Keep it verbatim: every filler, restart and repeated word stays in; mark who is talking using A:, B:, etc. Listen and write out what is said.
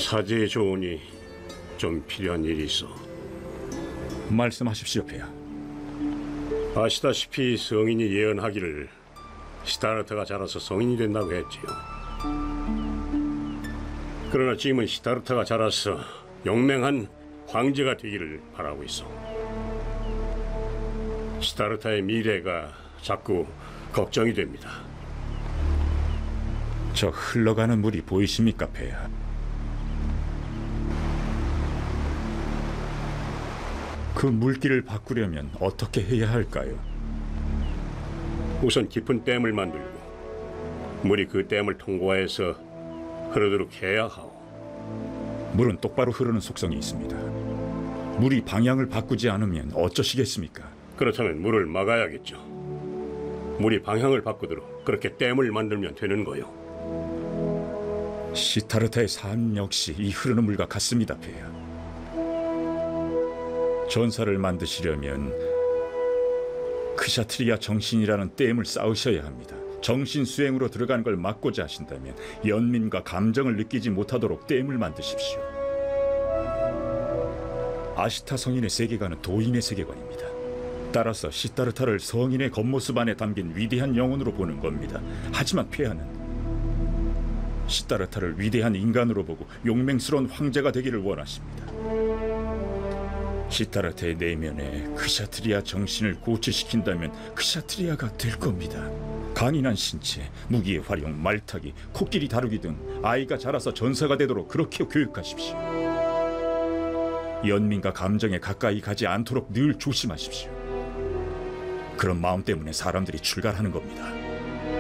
A: 사제에 좋으니 좀 필요한 일이 있어.
B: 말씀하십시오, 폐하.
A: 아시다시피 성인이 예언하기를 시타르타가 자라서 성인이 된다고 했지요. 그러나 지금은 시타르타가 자라서 용맹한 황제가 되기를 바라고 있어. 시타르타의 미래가 자꾸 걱정이 됩니다.
B: 저 흘러가는 물이 보이십니까, 폐하? 그 물길을 바꾸려면 어떻게 해야 할까요?
A: 우선 깊은 댐을 만들고 물이 그 댐을 통과해서 흐르도록 해야 하오.
B: 물은 똑바로 흐르는 속성이 있습니다. 물이 방향을 바꾸지 않으면 어쩌시겠습니까?
A: 그렇다면 물을 막아야겠죠. 물이 방향을 바꾸도록 그렇게 댐을 만들면 되는 거요.
B: 시타르타의 삶 역시 이 흐르는 물과 같습니다, 폐하. 전사를 만드시려면 크샤트리아 정신이라는 댐을 쌓으셔야 합니다. 정신 수행으로 들어가는 걸 막고자 하신다면 연민과 감정을 느끼지 못하도록 댐을 만드십시오. 아시타 성인의 세계관은 도인의 세계관입니다. 따라서 시타르타를 성인의 겉모습 안에 담긴 위대한 영혼으로 보는 겁니다. 하지만 폐하는 시타르타를 위대한 인간으로 보고 용맹스러운 황제가 되기를 원하십니다. 시타르타의 내면에 크샤트리아 정신을 고취시킨다면 크샤트리아가 될 겁니다. 강인한 신체, 무기의 활용, 말타기, 코끼리 다루기 등 아이가 자라서 전사가 되도록 그렇게 교육하십시오. 연민과 감정에 가까이 가지 않도록 늘 조심하십시오. 그런 마음 때문에 사람들이 출가하는 겁니다.